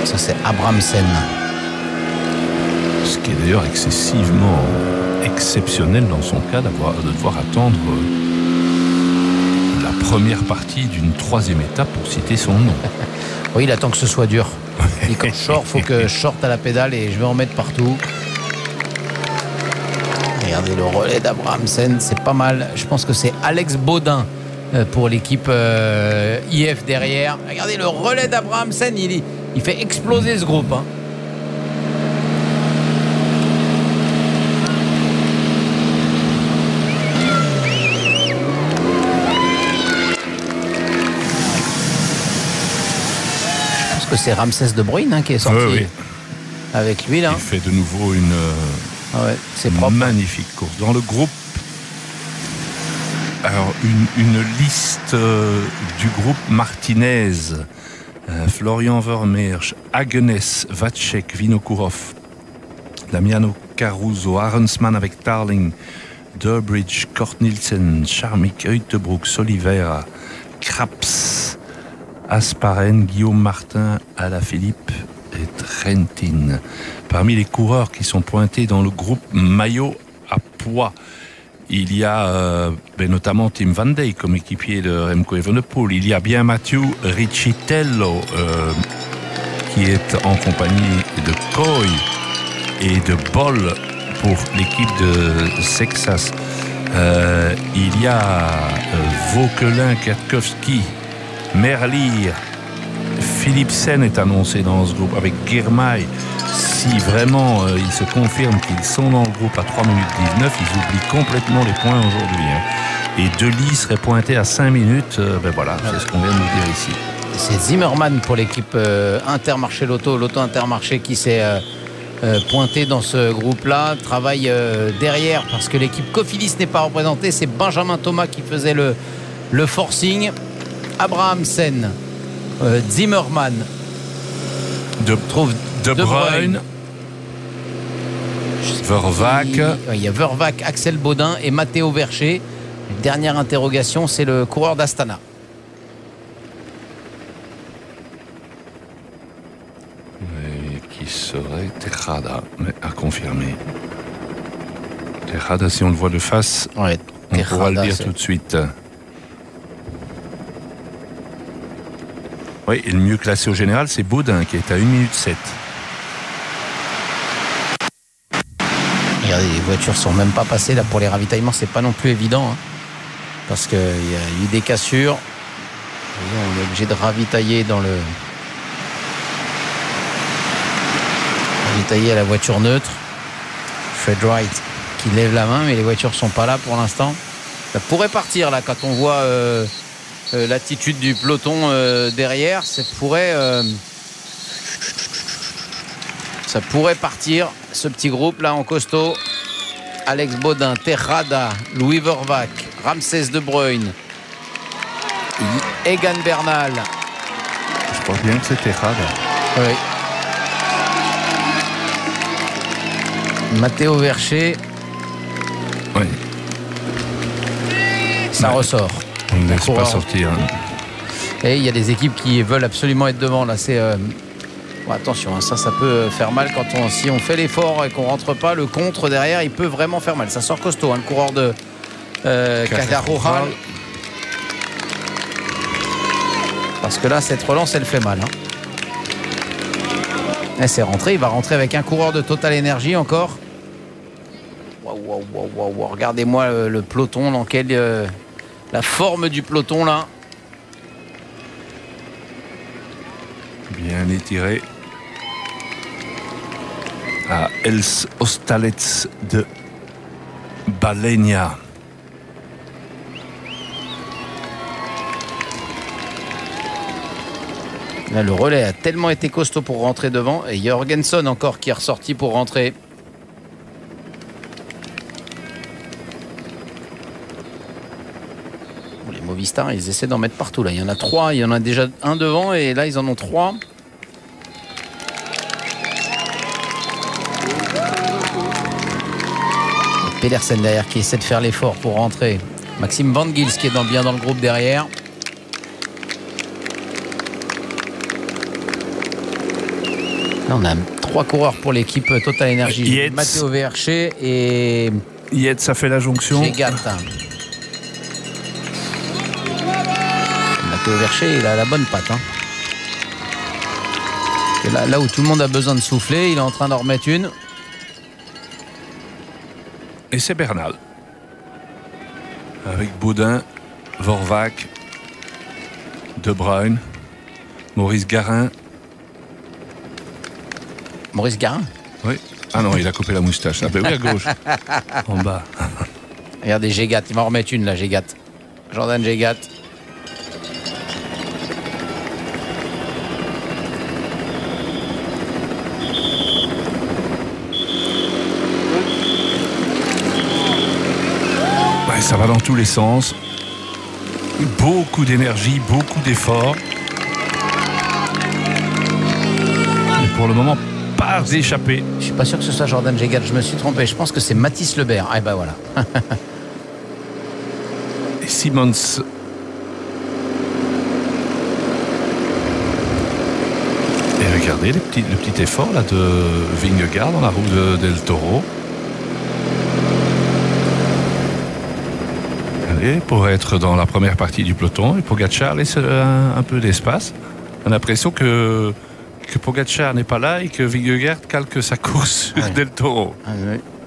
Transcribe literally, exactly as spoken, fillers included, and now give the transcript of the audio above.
Ça, c'est Abramsen. Ce qui est d'ailleurs excessivement exceptionnel dans son cas d'avoir, de devoir attendre la première partie d'une troisième étape pour citer son nom. Oui, il attend que ce soit dur. Et quand je sors, il faut que je sorte à la pédale et je vais en mettre partout. Regardez le relais d'Abramsen, c'est pas mal. Je pense que c'est Alex Baudin pour l'équipe euh, I F derrière. Regardez le relais d'Abramsen, il, il fait exploser ce groupe. Hein. Je pense que c'est Ramsès De Bruyne hein, qui est sorti oui, oui. avec lui. Là. Il fait de nouveau une, ah ouais, c'est une propre. magnifique course. Dans le groupe, alors une, une liste euh, du groupe Martinez, euh, Florian Vermeersch, Hagenes, Vacek, Vinokourov, Damiano Caruso, Arensman avec Tarling, Durbridge, Kort Nielsen, Charmik, Uitebrooks, Oliveira, Kraps, Asparen, Guillaume Martin, Alaphilippe et Trentin. Parmi les coureurs qui sont pointés dans le groupe maillot à poids, il y a euh, ben notamment Tim Van Dijk comme équipier de Remco Evenepoel. Il y a bien Mathieu Riccitello euh, qui est en compagnie de Coy et de Boll pour l'équipe de Sexas. Euh, il y a euh, Vauquelin, Kwiatkowski, Merlier, Philipsen est annoncé dans ce groupe avec Girmay. Si vraiment euh, il se confirme qu'ils sont dans le groupe à trois minutes dix-neuf, ils oublient complètement les points aujourd'hui. Hein. Et Delis serait pointé à cinq minutes, euh, ben voilà, c'est ce qu'on vient de nous dire ici. C'est Zimmerman pour l'équipe euh, Intermarché Lotto, Lotto Intermarché qui s'est euh, euh, pointé dans ce groupe-là. Travaille euh, derrière parce que l'équipe Cofidis n'est pas représentée. C'est Benjamin Thomas qui faisait le, le forcing. Abrahamsen, euh, Zimmerman, De, trouve De, de Bruyne, Vervac. Il y a Vervac, Axel Baudin et Matteo Vercher. Dernière interrogation, c'est le coureur d'Astana. Et qui serait Tejada, mais à confirmer. Tejada, si on le voit de face, ouais, on Tejada, pourra le dire c'est... tout de suite. Oui, et le mieux classé au général, c'est Baudin qui est à une minute sept. Regardez, les voitures sont même pas passées là pour les ravitaillements, c'est pas non plus évident hein, parce qu'il y a eu des cassures. On est obligé de ravitailler dans le ravitailler à la voiture neutre. Fred Wright qui lève la main, mais les voitures sont pas là pour l'instant. Ça pourrait partir là quand on voit euh, euh, l'attitude du peloton euh, derrière. Ça pourrait euh, ça pourrait partir. Ce petit groupe là en costaud. Alex Baudin, Tejada, Louis Vervac, Ramsès De Bruyne, Egan Bernal. Je crois bien que c'est Tejada. Oui. Matteo Vercher. Oui. Ça ouais. ressort. On ne laisse pas sortir. Hein. Et il y a des équipes qui veulent absolument être devant. Là, c'est. Euh... Bon, attention, hein, ça, ça peut faire mal quand on, si on fait l'effort et qu'on rentre pas, le contre derrière, il peut vraiment faire mal. Ça sort costaud, hein, le coureur de euh, Cajarural. Parce que là, cette relance, elle fait mal. Hein. Et c'est rentré, il va rentrer avec un coureur de Total Energy encore. Wow, wow, wow, wow, wow. Regardez-moi le, le peloton, dans quel, euh, la forme du peloton là. Bien étiré. À Els Hostalets de Baleña. Là, le relais a tellement été costaud pour rentrer devant. Et Jorgensen encore qui est ressorti pour rentrer. Les Movistar, ils essaient d'en mettre partout. Là, il y en a trois. Il y en a déjà un devant et là, ils en ont trois. Pedersen derrière qui essaie de faire l'effort pour rentrer. Maxime Van Gils qui est dans, bien dans le groupe derrière. Là, on a trois coureurs pour l'équipe Total Energy. Yates. Matteo Vercher et Yates, ça fait la jonction. Jegat. Matteo Vercher, il a la bonne patte. Hein. Et là, là où tout le monde a besoin de souffler, il est en train d'en remettre une. Et c'est Bernal. Avec Baudin, Vorvac, De Bruyne, Maurice Garin. Maurice Garin? Oui. Ah non, il a coupé la moustache. Ah ben oui, à gauche. En bas. Regardez Jegat, il va en remettre une là, Jegat. Jordan Jegat. Ouais, ça va dans tous les sens. Beaucoup d'énergie, beaucoup d'efforts. Mais pour le moment, pas d'échapper. Je suis pas sûr que ce soit Jordan Jegat, je me suis trompé. Je pense que c'est Mathis Lebert. Ah ben voilà. Et Simmons. Et regardez les petits, le petit effort là de Vingegaard dans la roue de Del Toro. Allez, pour être dans la première partie du peloton, et Pogacar laisse un, un peu d'espace. On a l'impression que, que Pogacar n'est pas là et que Vingegaard calque sa course sur Ouais. Del Toro. Ah, oui.